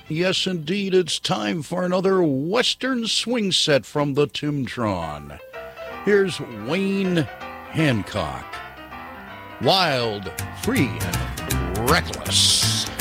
Yes, indeed, it's time for another Western swing set from the Timtron. Here's Wayne Hancock. Wild, free, and reckless.